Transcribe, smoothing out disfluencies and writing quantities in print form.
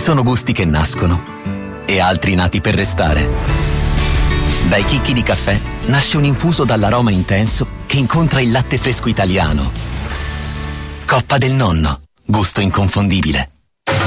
sono gusti che nascono e altri nati per restare. Dai chicchi di caffè nasce un infuso dall'aroma intenso che incontra il latte fresco italiano. Coppa del Nonno, gusto inconfondibile.